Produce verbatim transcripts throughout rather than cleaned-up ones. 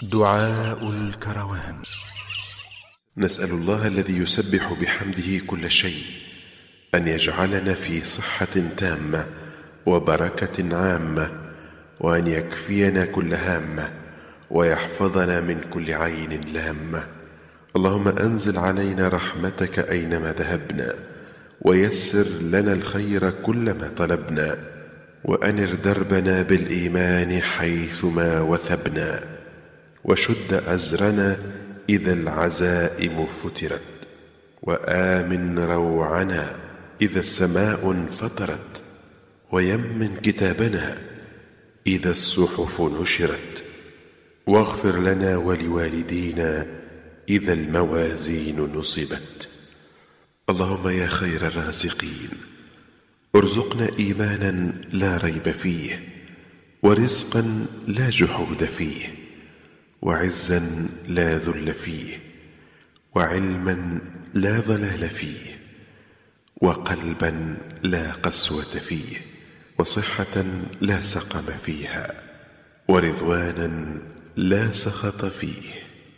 دعاء الكروان. نسأل الله الذي يسبح بحمده كل شيء أن يجعلنا في صحة تامة وبركة عامة، وأن يكفينا كل هامة، ويحفظنا من كل عين لامة. اللهم أنزل علينا رحمتك أينما ذهبنا، ويسر لنا الخير كلما طلبنا، وأنر دربنا بالإيمان حيثما وثبنا، وشد أزرنا إذا العزائم فترت، وآمن روعنا إذا السماء انفطرت، ويمن كتابنا إذا الصحف نشرت، واغفر لنا ولوالدينا إذا الموازين نصبت. اللهم يا خير الرازقين، ارزقنا إيمانا لا ريب فيه، ورزقا لا جحود فيه، وعزا لا ذل فيه، وعلما لا ضلال فيه، وقلبا لا قسوة فيه، وصحة لا سقم فيها، ورضوانا لا سخط فيه.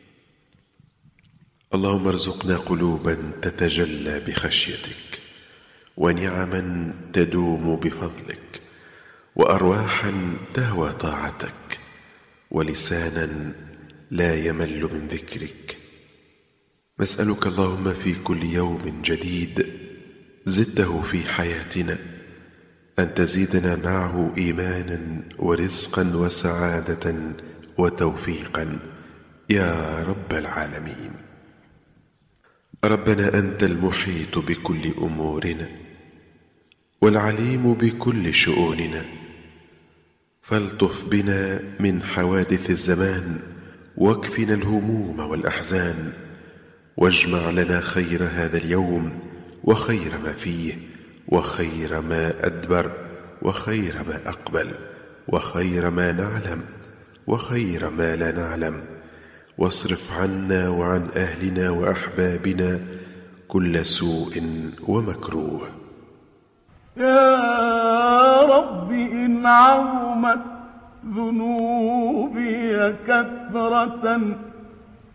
اللهم ارزقنا قلوبا تتجلى بخشيتك، ونعما تدوم بفضلك، وأرواحا تهوى طاعتك، ولسانا لا يمل من ذكرك. نسألك اللهم في كل يوم جديد زدته في حياتنا أن تزيدنا معه إيمانا ورزقا وسعادة وتوفيقا يا رب العالمين. ربنا أنت المحيط بكل أمورنا، والعليم بكل شؤوننا، فالطف بنا من حوادث الزمان، واكفنا الهموم والأحزان، واجمع لنا خير هذا اليوم وخير ما فيه، وخير ما أدبر، وخير ما أقبل، وخير ما نعلم، وخير ما لا نعلم، واصرف عنا وعن أهلنا وأحبابنا كل سوء ومكروه. يا رب إن عظمت ذنوبي كثرة